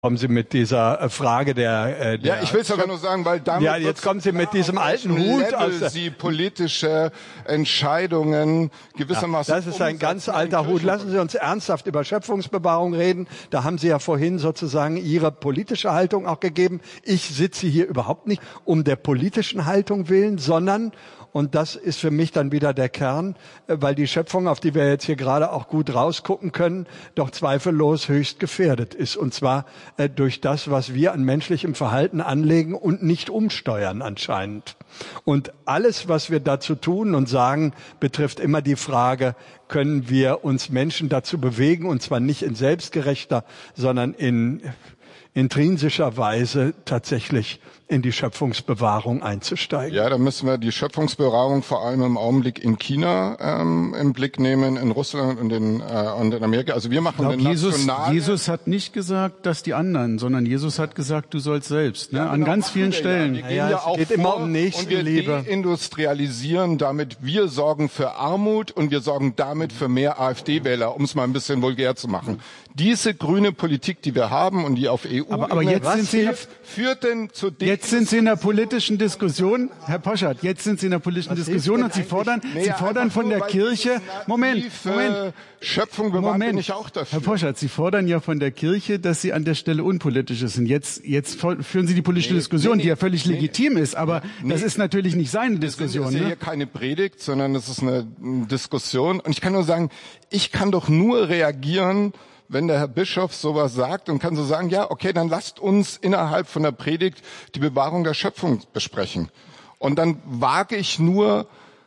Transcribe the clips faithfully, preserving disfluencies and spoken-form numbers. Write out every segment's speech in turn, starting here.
Kommen Sie mit dieser Frage der, äh, der ja, ich will es aber nur sagen, weil damit ja, jetzt kommen Sie mit diesem alten Hut aus Sie politische Entscheidungen gewissermaßen. Ja, das ist ein ganz alter Hut. Lassen Sie uns ernsthaft über Schöpfungsbewahrung reden. Da haben Sie ja vorhin sozusagen Ihre politische Haltung auch gegeben. Ich sitze hier überhaupt nicht um der politischen Haltung willen, sondern und das ist für mich dann wieder der Kern, weil die Schöpfung, auf die wir jetzt hier gerade auch gut rausgucken können, doch zweifellos höchst gefährdet ist. Und zwar äh, durch das, was wir an menschlichem Verhalten anlegen und nicht umsteuern anscheinend. Und alles, was wir dazu tun und sagen, betrifft immer die Frage, können wir uns Menschen dazu bewegen, und zwar nicht in selbstgerechter, sondern in intrinsischer Weise tatsächlich in die Schöpfungsbewahrung einzusteigen. Ja, da müssen wir die Schöpfungsbewahrung vor allem im Augenblick in China ähm, im Blick nehmen, in Russland und in, äh, und in Amerika. Also wir machen glaub, eine Jesus, nationale... Jesus hat nicht gesagt, dass die anderen, sondern Jesus hat gesagt, du sollst selbst. Ne? Ja, genau, an ganz vielen Stellen. Ja, wir gehen ja, ja es auch geht vor immer um Nächstenliebe. Und wir deindustrialisieren damit. Wir sorgen für Armut und wir sorgen damit für mehr AfD-Wähler, um es mal ein bisschen vulgär zu machen. Diese grüne Politik, die wir haben und die auf E U aber, aber jetzt sind Sie führt denn zu dem jetzt sind Sie in der politischen Diskussion, Herr Poschardt, jetzt sind Sie in der politischen Was Diskussion und Sie fordern, nee, Sie fordern von nur, der Kirche, Moment, Moment, Schöpfung bewahren, Moment, bin ich auch dafür. Herr Poschardt, Sie fordern ja von der Kirche, dass sie an der Stelle unpolitisch ist. Und jetzt, jetzt führen Sie die politische nee, Diskussion, nee, die ja völlig nee, legitim ist, aber nee, das ist natürlich nicht seine Diskussion. Das ist ja ne? hier keine Predigt, sondern es ist eine Diskussion. Und ich kann nur sagen, ich kann doch nur reagieren, wenn der Herr Bischof sowas sagt und kann so sagen, ja, okay, dann lasst uns innerhalb von der Predigt die Bewahrung der Schöpfung besprechen. Und dann wage ich nur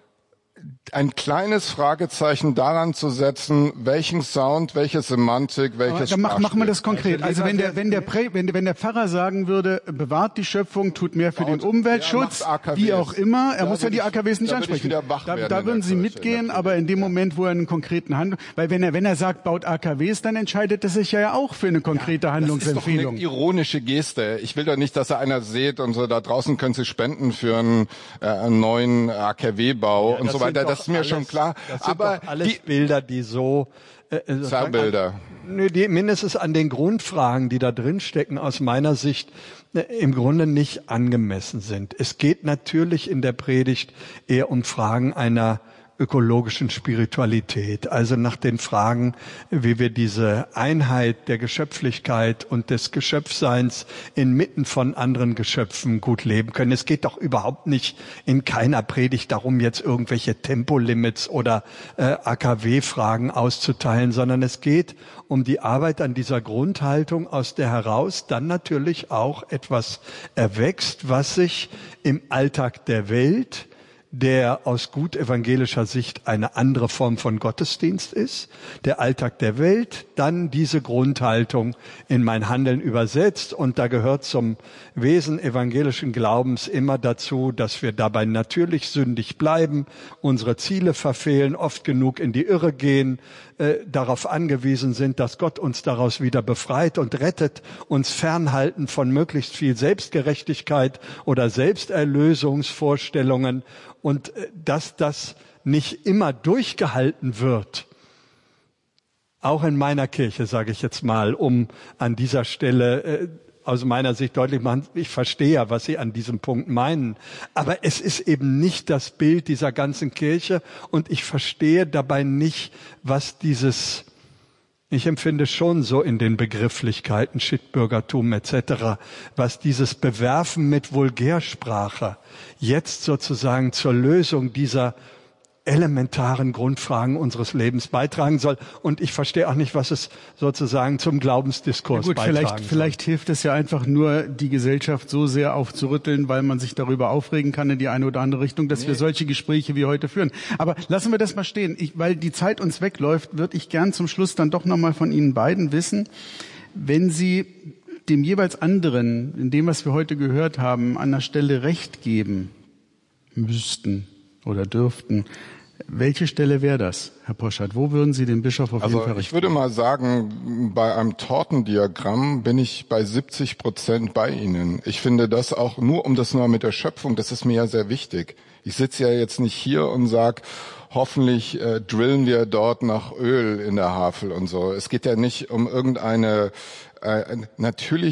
ein kleines Fragezeichen daran zu setzen, welchen Sound, welche Semantik, welches Dann mach, machen wir das konkret. Also, Also wenn der, wenn der, Prä, wenn, wenn der Pfarrer sagen würde, bewahrt die Schöpfung, tut mehr für den Umweltschutz, wie auch immer, er muss ja die A K Ws nicht ansprechen. Da, da würden Sie mitgehen, aber in dem Moment, wo er einen konkreten Handlung, weil wenn er, wenn er sagt, baut A K Ws, dann entscheidet er sich ja auch für eine konkrete Handlungsempfehlung. Das ist doch eine ironische Geste. Ich will doch nicht, dass da einer sieht und so, da draußen können Sie spenden für einen, äh, einen neuen A K W-Bau ja, und so weiter. Das ist mir alles, schon klar. Das sind aber doch alles die Bilder, die so äh, Zerrbilder. Nö, die mindestens an den Grundfragen, die da drin stecken, aus meiner Sicht äh, im Grunde nicht angemessen sind. Es geht natürlich in der Predigt eher um Fragen einer ökologischen Spiritualität, also nach den Fragen, wie wir diese Einheit der Geschöpflichkeit und des Geschöpfseins inmitten von anderen Geschöpfen gut leben können. Es geht doch überhaupt nicht in keiner Predigt darum, jetzt irgendwelche Tempolimits oder äh, A K W-Fragen auszuteilen, sondern es geht um die Arbeit an dieser Grundhaltung, aus der heraus dann natürlich auch etwas erwächst, was sich im Alltag der Welt, der aus gut evangelischer Sicht eine andere Form von Gottesdienst ist, der Alltag der Welt, dann diese Grundhaltung in mein Handeln übersetzt. Und da gehört zum Wesen evangelischen Glaubens immer dazu, dass wir dabei natürlich sündig bleiben, unsere Ziele verfehlen, oft genug in die Irre gehen, äh, darauf angewiesen sind, dass Gott uns daraus wieder befreit und rettet, uns fernhalten von möglichst viel Selbstgerechtigkeit oder Selbsterlösungsvorstellungen. Und dass das nicht immer durchgehalten wird, auch in meiner Kirche, sage ich jetzt mal, um an dieser Stelle äh, aus meiner Sicht deutlich machen, ich verstehe ja, was Sie an diesem Punkt meinen, aber es ist eben nicht das Bild dieser ganzen Kirche und ich verstehe dabei nicht, was dieses, ich empfinde schon so in den Begrifflichkeiten, Shitbürgertum et cetera, was dieses Bewerfen mit Vulgärsprache jetzt sozusagen zur Lösung dieser elementaren Grundfragen unseres Lebens beitragen soll. Und ich verstehe auch nicht, was es sozusagen zum Glaubensdiskurs ja gut, beitragen vielleicht, soll. Vielleicht hilft es ja einfach nur, die Gesellschaft so sehr aufzurütteln, weil man sich darüber aufregen kann in die eine oder andere Richtung, dass nee. wir solche Gespräche wie heute führen. Aber lassen wir das mal stehen. Ich, weil die Zeit uns wegläuft, würde ich gern zum Schluss dann doch nochmal von Ihnen beiden wissen, wenn Sie dem jeweils anderen, in dem, was wir heute gehört haben, an der Stelle Recht geben müssten oder dürften, Welche Stelle wäre das, Herr Poschardt? Wo würden Sie den Bischof auf also jeden Fall richten? Ich würde mal sagen, bei einem Tortendiagramm bin ich bei siebzig Prozent bei Ihnen. Ich finde das auch, nur um das nur mit der Schöpfung, das ist mir ja sehr wichtig. Ich sitze ja jetzt nicht hier und sag, hoffentlich äh, drillen wir dort nach Öl in der Havel und so. Es geht ja nicht um irgendeine, äh, natürlich